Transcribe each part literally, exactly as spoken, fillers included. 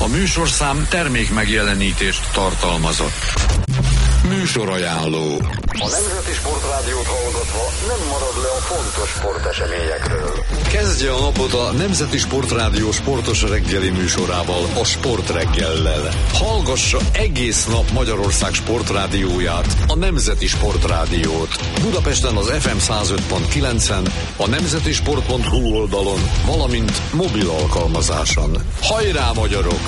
A műsorszám termék megjelenítést tartalmazott. Műsorajánló. A Nemzeti Sportrádiót hallgatva nem marad le a fontos sporteseményekről. Kezdje a napot a Nemzeti Sportrádió sportos reggeli műsorával, a Sportreggellel. Hallgassa egész nap Magyarország sportrádióját, a Nemzeti Sportrádiót. Budapesten az ef em száz öt pont kilencen, a nemzetisport pont hu oldalon, valamint mobil alkalmazáson. Hajrá, magyarok!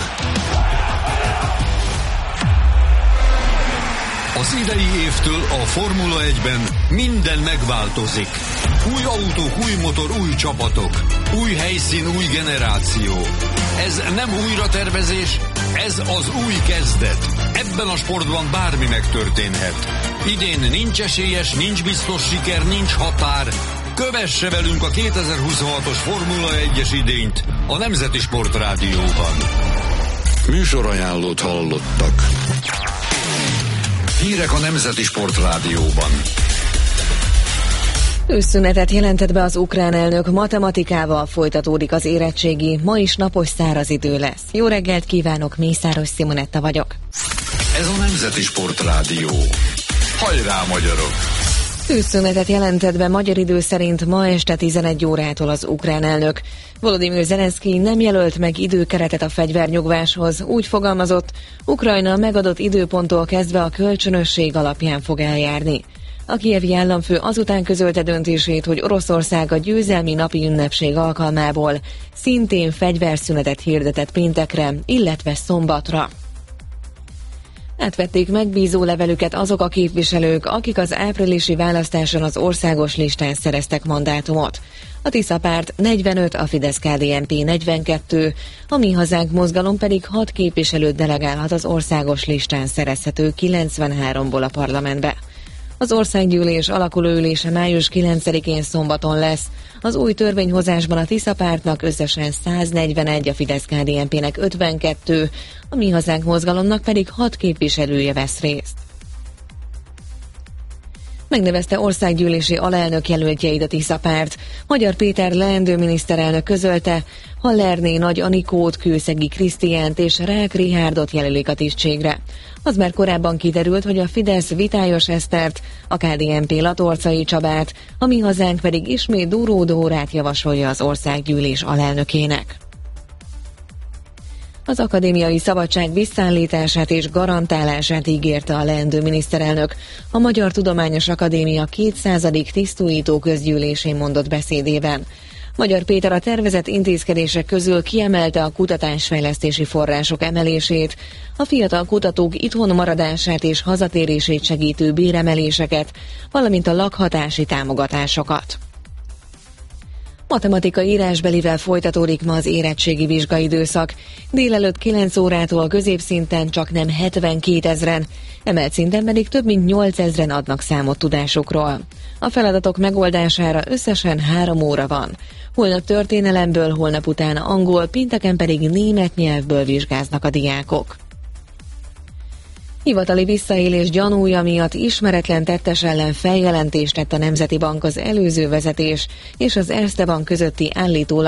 Az idei évtől a Formula egyben minden megváltozik. Új autók, új motor, új csapatok. Új helyszín, új generáció. Ez nem újratervezés, ez az új kezdet. Ebben a sportban bármi megtörténhet. Idén nincs esélyes, nincs biztos siker, nincs határ. Kövesse velünk a kétezer-huszonhatos Formula egyes idényt a Nemzeti Sportrádióban. Műsorajánlót hallottak. Hírek a Nemzeti Sportrádióban. Őszszünetet jelentett be az ukrán elnök, matematikával folytatódik az érettségi, ma is napos száraz idő lesz. Jó reggelt kívánok, Mészáros Simonetta vagyok. Ez a Nemzeti Sportrádió. Hajrá, magyarok! Őszszünetet jelentett be magyar idő szerint ma este tizenegy órától az ukrán elnök. Volodymyr Zelenszkij nem jelölt meg időkeretet a fegyvernyugváshoz, úgy fogalmazott, Ukrajna megadott időponttól kezdve a kölcsönösség alapján fog eljárni. A kijevi államfő azután közölte döntését, hogy Oroszország a győzelmi napi ünnepség alkalmából szintén fegyverszünetet hirdetett péntekre, illetve szombatra. Átvették megbízó levelüket azok a képviselők, akik az áprilisi választáson az országos listán szereztek mandátumot. A Tisza párt negyvenöt, a Fidesz-ká dé en pé negyvenkettő, a Mi Hazánk mozgalom pedig hat képviselőt delegálhat az országos listán szerezhető kilencvenháromból a parlamentbe. Az országgyűlés alakuló ülése május kilencedikén szombaton lesz. Az új törvényhozásban a Tisza pártnak összesen száznegyvenegy, a Fidesz-ká dé en pének ötvenkettő, a Mi Hazánk mozgalomnak pedig hat képviselője vesz részt. Megnevezte országgyűlési alelnök jelöltjeit a Tisza párt. Magyar Péter leendő miniszterelnök közölte, Hallerné Nagy Anikót, Kőszegi Krisztiánt és Rák Rihárdot jelölik a tisztségre. Az már korábban kiderült, hogy a Fidesz Vitályos Esztert, a ká dé en pé Latorcai Csabát, a Mi Hazánk pedig ismét Dóró Dórát javasolja az országgyűlés alelnökének. Az akadémiai szabadság visszaállítását és garantálását ígérte a leendő miniszterelnök. A Magyar Tudományos Akadémia kétszázadik tisztújító közgyűlésén mondott beszédében. Magyar Péter a tervezett intézkedések közül kiemelte a kutatásfejlesztési források emelését, a fiatal kutatók itthon maradását és hazatérését segítő béremeléseket, valamint a lakhatási támogatásokat. Matematika írásbelivel folytatódik ma az érettségi vizsgaidőszak. Délelőtt kilenc órától középszinten csak nem hetvenkétezren, emelt szinten pedig több mint nyolcezren adnak számot tudásukról. A feladatok megoldására összesen három óra van. Holnap történelemből, holnap után angol, pénteken pedig német nyelvből vizsgáznak a diákok. Hivatali visszaélés gyanúja miatt ismeretlen tettes ellen feljelentést tett a Nemzeti Bank az előző vezetés és az Erste Bank közötti állítólag